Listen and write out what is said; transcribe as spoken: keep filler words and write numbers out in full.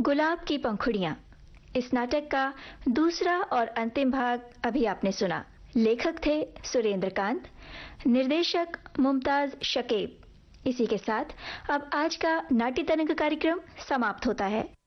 गुलाब की पंखुड़ियां, इस नाटक का दूसरा और अंतिम भाग अभी आपने सुना। लेखक थे सुरेंद्र कांत, निर्देशक मुमताज शकीब। इसी के साथ अब आज का नाट्य तरंग कार्यक्रम समाप्त होता है।